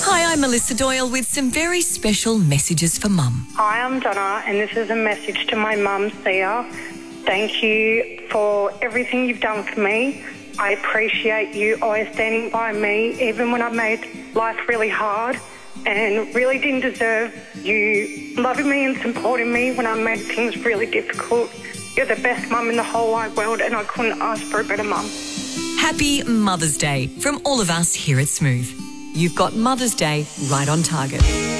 Hi, I'm Melissa Doyle with some very special messages for Mum. Hi, I'm Donna, and this is a message to my mum, Sia. Thank you for everything you've done for me. I appreciate you always standing by me, even when I made life really hard and really didn't deserve you loving me and supporting me when I made things really difficult. You're the best mum in the whole wide world, and I couldn't ask for a better mum. Happy Mother's Day from all of us here at Smooth. You've got Mother's Day right on target.